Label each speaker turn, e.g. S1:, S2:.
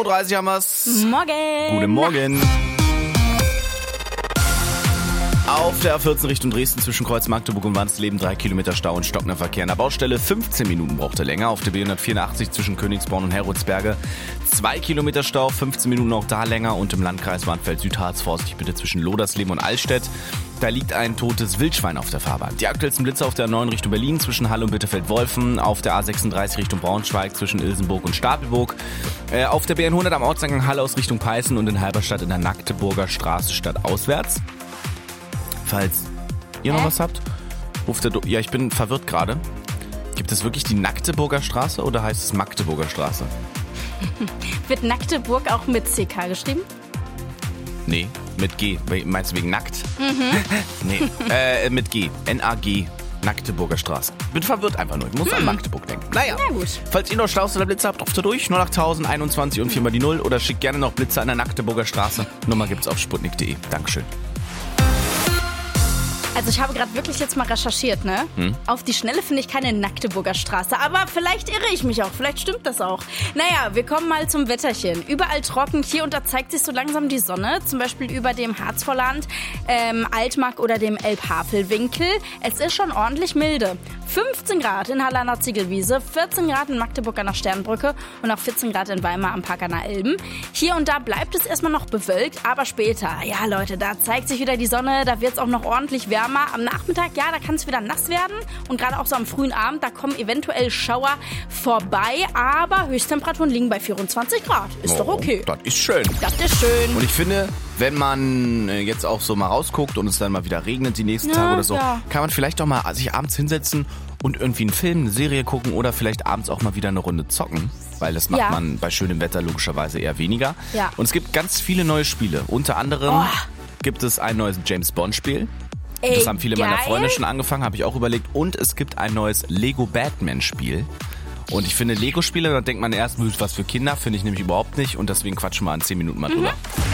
S1: 8.30 Uhr haben wir's.
S2: Morgen.
S1: Guten Morgen. Auf der A14 Richtung Dresden zwischen Kreuz Magdeburg und Wansleben 3 Kilometer Stau und stockender Verkehr. An der Baustelle 15 Minuten braucht er länger. Auf der B184 zwischen Königsborn und Heroldsberge 2 Kilometer Stau, 15 Minuten auch da länger. Und im Landkreis Warnfeld-Südharz vorsichtig bitte zwischen Lodersleben und Allstedt. Da liegt ein totes Wildschwein auf der Fahrbahn. Die aktuellsten Blitze auf der A9 Richtung Berlin zwischen Halle und Bitterfeld-Wolfen. Auf der A36 Richtung Braunschweig zwischen Ilsenburg und Stapelburg. Auf der B100 am Ortseingang Halle aus Richtung Peißen und in Halberstadt in der Magdeburger Straße stadtauswärts. Falls ihr noch was habt, ruft der Ja, ich bin verwirrt gerade. Gibt es wirklich die Magdeburger Straße oder heißt es Magdeburger Straße?
S2: Wird Magdeburg auch mit CK geschrieben?
S1: Nee, mit G. Meinst du wegen nackt? Nee, mit G. N-A-G. Magdeburger Straße. Bin verwirrt einfach nur. Ich muss an Magdeburg denken. Naja,
S2: gut.
S1: Falls ihr noch Staus oder Blitze habt, ruft ihr durch. 08000 21 und 4 mal die 0 oder schickt gerne noch Blitze an der Magdeburger Straße. Nummer gibt's auf sputnik.de. Dankeschön.
S2: Also ich habe gerade wirklich jetzt mal recherchiert, ne? Auf die Schnelle finde ich keine Magdeburger Straße, aber vielleicht irre ich mich auch, vielleicht stimmt das auch. Naja, wir kommen mal zum Wetterchen. Überall trocken, hier und da zeigt sich so langsam die Sonne, zum Beispiel über dem Harzvorland, Altmark oder dem Elbhavelwinkel. Es ist schon ordentlich milde. 15 Grad in Halle an der Ziegelwiese, 14 Grad in Magdeburg an der Sternbrücke und auch 14 Grad in Weimar am Park an der Elben. Hier und da bleibt es erstmal noch bewölkt, aber später, ja Leute, da zeigt sich wieder die Sonne, da wird es auch noch ordentlich wärmer. Am Nachmittag, ja, da kann es wieder nass werden und gerade auch so am frühen Abend, da kommen eventuell Schauer vorbei, aber Höchsttemperaturen liegen bei 24 Grad. Ist doch okay.
S1: Das ist schön.
S2: Das ist schön.
S1: Und ich finde, wenn man jetzt auch so mal rausguckt und es dann mal wieder regnet die nächsten Tage oder so, kann man vielleicht doch mal sich abends hinsetzen und irgendwie einen Film, eine Serie gucken oder vielleicht abends auch mal wieder eine Runde zocken. Weil das macht man bei schönem Wetter logischerweise eher weniger.
S2: Ja.
S1: Und es gibt ganz viele neue Spiele. Unter anderem gibt es ein neues James-Bond-Spiel. Das haben viele meiner Freunde schon angefangen, habe ich auch überlegt. Und es gibt ein neues Lego-Batman-Spiel. Und ich finde Lego-Spiele, da denkt man erst, was für Kinder, finde ich nämlich überhaupt nicht. Und deswegen quatschen wir in 10 Minuten mal drüber.